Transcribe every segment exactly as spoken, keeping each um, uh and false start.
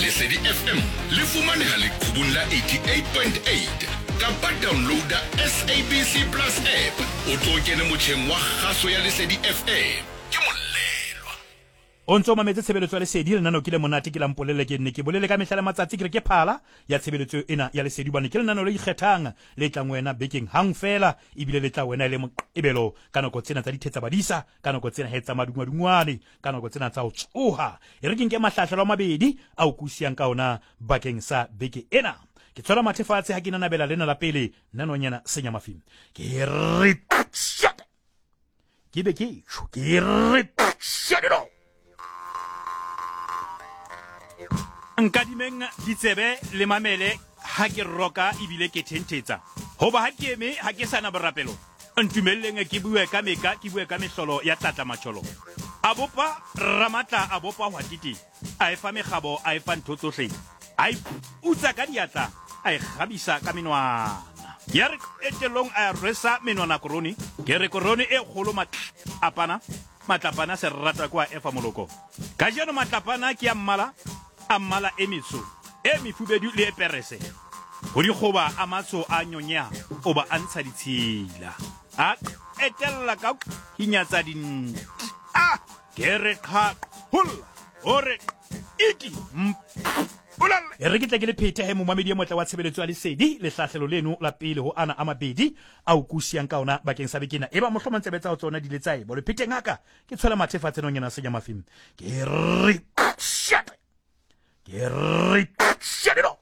Lesedi F M le fumaneha leqhubung la eighty-eight point eight kapa downloada S A B C Plus app o tlo kena motjheng wa kgaso ya Lesedi F M ke molelwa o ntso mametse tshebeletso ya Lesedi lenano ke le monate ke la mpolele ke nne ke bolele ka mehla le matsatsi ke re ke phala ya tshebeletso ena ya Lesedi bane ke lenano le ikgethang le tlang wena baking hang fela ibile le tla wena le moqebelo ka nako tsena tsa dithetsa badisa ka nako tsena hetsa madungwadungwane ka nako tsena tsa o tsoha e re ke nke mahlahlelo a mabedi a o kusiang ka ona bakeng sa beke ena ke tshola mathefatse ha ke nanabela lena la pele nanonyana senya mafim ke re ke be ke tsho ke re shadero nkadimeng ditsebe le mamele ha ke roka ibile ke thentetsa hoba ha ke eme ha ke sana borapelo ntumelleng ke bue ka meka ke bue ka mehlolo ya tlatla matsholo abopa ramatla abopa hwatiti a efa megabo a efa ntotsohle ai utsa ka diatla a gabisa ka menwana ya re etelong a resa menwana koroni ke re koroni e kgolo matla apana matlapana se rata kwa efa moloko ka jeno matlapana ke ya mmala a mmala emitso e mefubedu le perese ho dikgoba a matso a nyonya o ba antsha ditshila a etella ka hinyatsa din a kere kha hul ore iki ulala e re ke tle ke le phete he mo mamedi e motla wa tshebeletso ya Lesedi le hlahlelo leno la pele ho ana a mabedi a o kusiang ka ona bakeng sa bekena e ba mohlomong tsebetsa ho tsona di le tsae bo le phete ngaka ke tshola mathefatse nonyana senya mafim ke re shit ke re shadero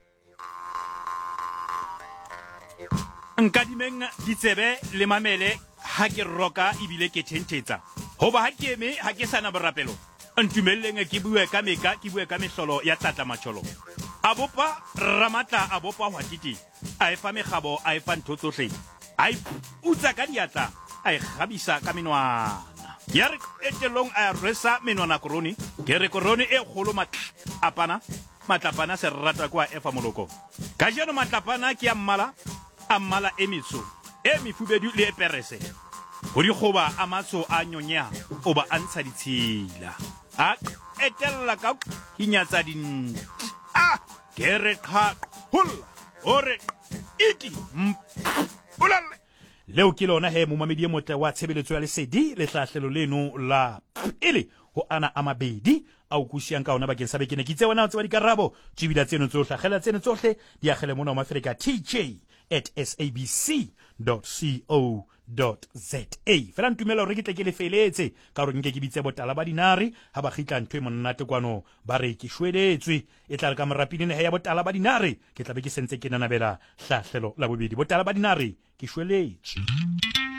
nkadimeng ditsebe le mamele ha ke roka ibile ke thentetsa hoba ha ke eme ha ke sana borapelo ntumelleng ke bue ka meka ke bue ka mehlolo ya tlatla matsholo abopa ramatla abopa hwatiti a efa megabo a efa ntotsohle ai utsa ka diatla a gabisa ka menwana ya re etelong a resa menwana koroni ke re koroni e kgolo matla apana matlapana se rata kwa efa moloko ka jeno matlapana ke ya mmala a mmala emitso e mefubedu le perese ho dikgoba a matso a nyonya o ba antsha ditshila a etella ka hinyatsa din a kere kha hul ore iki ulala leo ke lona he mo mamedi e motle wa tshebeletso ya Lesedi le hlahlelo leno la pele ho ana a mabedi a o kusiang ka ona bakeng sa bekene ke tse wena o tseba dikarabo tsebila tseno tsohle hlagela tseno tsohle di agele mona wa Africa T J at s a b c dot co dot za fela ntumela hore ke tle ke le feletse ka hore nke ke bitse botala ba dinari ha ba khitla ntwe monate kwano ba re ke shweletswe e tla re ka morapilene he ya botala ba dinari ke tla be ke sentse ke nanabela hlahlelo la bobedi botala ba dinari ke shweletswe